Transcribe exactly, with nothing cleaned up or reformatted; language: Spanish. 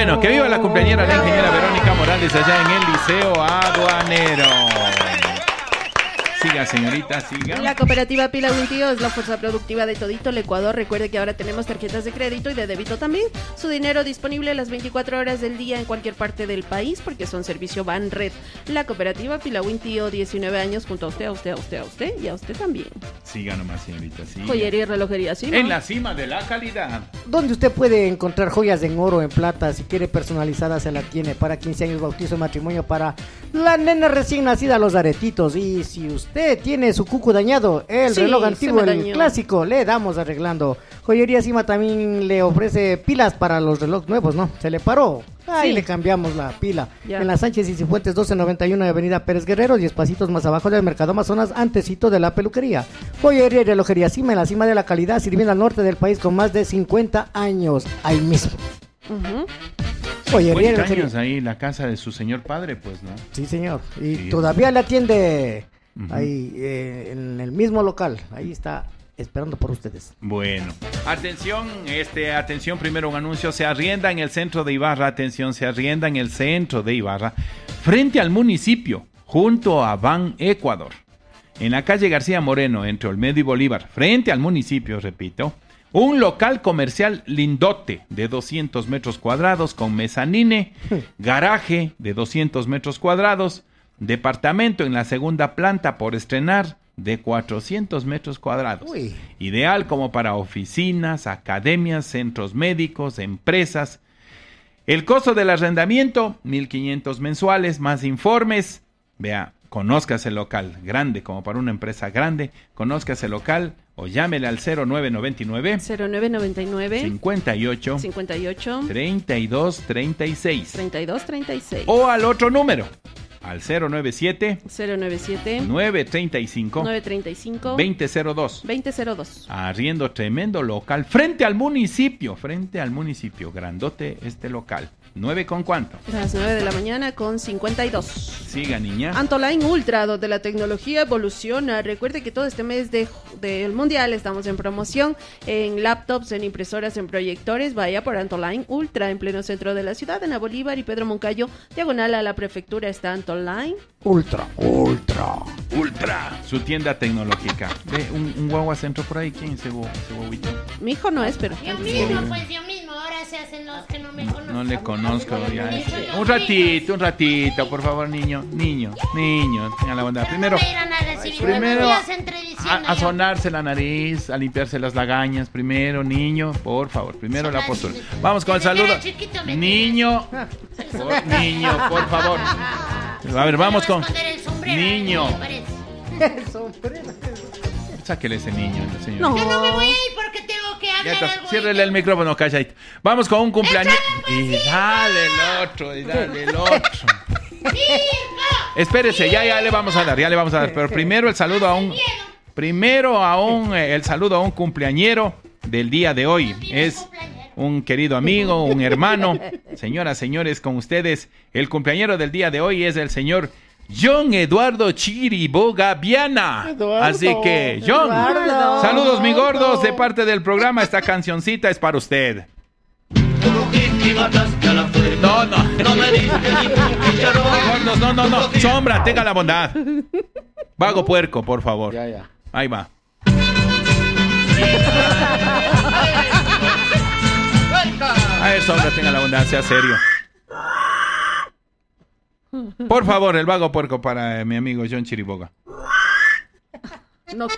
Bueno, que viva la cumpleañera, la ingeniera Verónica Morales, allá en el Liceo Aduanero. Siga, señorita, siga. La cooperativa Pila Wintío es la fuerza productiva de todito el Ecuador. Recuerde que ahora tenemos tarjetas de crédito y de débito también. Su dinero disponible las veinticuatro horas del día en cualquier parte del país porque son servicio Banred. La cooperativa Pila Wintío, diecinueve años, junto a usted, a usted, a usted, a usted y a usted también. Siga nomás, señorita, siga. Joyería y relojería, sí, ¿no? En la cima de la calidad. Donde usted puede encontrar joyas en oro, en plata, si quiere personalizada se la tiene. Para quince años, bautizo, matrimonio, para la nena recién nacida, los aretitos. Y si usted tiene su cucu dañado, el Sí, reloj se antiguo, me el dañó. clásico, le damos arreglando. Joyería Cima también le ofrece pilas para los relojes nuevos, ¿no? Se le paró. Ahí Sí. le cambiamos la pila. Ya. En la Sánchez y Cifuentes doce noventa y uno de Avenida Pérez Guerrero, diez pasitos más abajo del Mercado Amazonas, antecito de la peluquería. Joyería y relojería Cima, en la cima de la calidad, sirviendo al norte del país con más de cincuenta años. Ahí mismo. Ujú. Joyería y cincuenta relojería. años ahí, la casa de su señor padre, pues, ¿no? Sí, señor. Y Sí. todavía le atiende Ujú. ahí eh, en el mismo local. Ahí está esperando por ustedes. Bueno, atención, este, atención, primero un anuncio, se arrienda en el centro de Ibarra, atención, se arrienda en el centro de Ibarra, frente al municipio, junto a Ban Ecuador, en la calle García Moreno, entre Olmedo y Bolívar, frente al municipio, repito, un local comercial lindote de doscientos metros cuadrados con mezanine, garaje de doscientos metros cuadrados, departamento en la segunda planta por estrenar de cuatrocientos metros cuadrados. Uy. Ideal como para oficinas, academias, centros médicos, empresas. El costo del arrendamiento, mil quinientos mensuales, más informes. Vea, conózcase el local, grande como para una empresa grande. Conózcase el local o llámele al cero nueve noventa y nueve, cero nueve noventa y nueve, cincuenta y ocho, cincuenta y ocho, treinta y dos treinta y seis. treinta y dos, treinta y seis. O al otro número, al cero nueve siete, cero nueve siete, nueve tres cinco, nueve tres cinco, veinte cero dos. veinte cero dos. Arriendo tremendo local frente al municipio, frente al municipio, grandote este local. ¿Nueve con cuánto? Las nueve de la mañana con cincuenta y dos. Siga, niña. Antoline Ultra, donde la tecnología evoluciona. Recuerde que todo este mes de, del Mundial estamos en promoción en laptops, en impresoras, en proyectores. Vaya por Antoline Ultra, en pleno centro de la ciudad, en la Bolívar y Pedro Moncayo, diagonal a la prefectura está Antoline. Ultra, ultra. Ultra, su tienda tecnológica. Ve un, un guagua centro por ahí. ¿Quién es ese, guau- ese guaguito? Mi hijo no es, pero... Yo mismo, pues yo mismo, ahora se hacen los que no me conocen. No le conozco ya. Un ratito, un ratito, por favor, niño. Niño, niño, tenga la bondad. Primero, No me irán a recibir primero buenos días a, entre diciendo a yo. sonarse la nariz, a limpiarse las lagañas. Primero, niño, por favor. Primero la postura. Vamos con el Desde que saludo. era chiquito me Niño, por- niño, por favor. A ver, vamos con Esconder el sombrero, niño. me parece. Sáquele ese niño, señor. No. Yo no me voy a ir porque tengo que Ya hablar está, algo. ciérrele el micrófono, calladito. Vamos con un cumpleaños. Y dale el otro, y dale el otro. Espérese, ya, ya le vamos a dar, ya le vamos a dar. Pero primero el saludo a un. Primero a un, eh, el saludo a un cumpleañero del día de hoy. Es un querido amigo, un hermano. Señoras, señores, con ustedes, el cumpleañero del día de hoy es el señor John Eduardo Chiriboga Viana. Eduardo, Así que, John, Eduardo. saludos mi gordos de parte del programa. Esta cancioncita es para usted. No, no. Gordos, no, no, no. Sombra, tenga la bondad. Vago puerco, por favor. Ya, ya. Ahí va. A ver, Sombra, tenga la bondad, sea serio. Por favor, el vago puerco para eh, mi amigo John Chiriboga. No